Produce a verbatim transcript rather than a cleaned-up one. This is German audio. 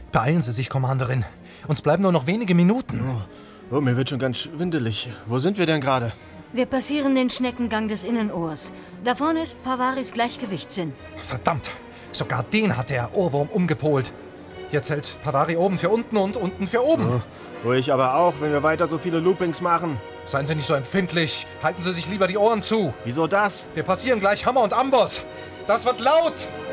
Beeilen Sie sich, Commanderin. Uns bleiben nur noch wenige Minuten. Oh, oh mir wird schon ganz schwindelig. Wo sind wir denn gerade? Wir passieren den Schneckengang des Innenohrs. Da vorne ist Pavaris Gleichgewichtssinn. Verdammt, sogar den hat der Ohrwurm umgepolt. Jetzt hält Pavari oben für unten und unten für oben. Oh, ich aber auch, wenn wir weiter so viele Loopings machen. Seien Sie nicht so empfindlich. Halten Sie sich lieber die Ohren zu. Wieso das? Wir passieren gleich Hammer und Amboss. Das wird laut.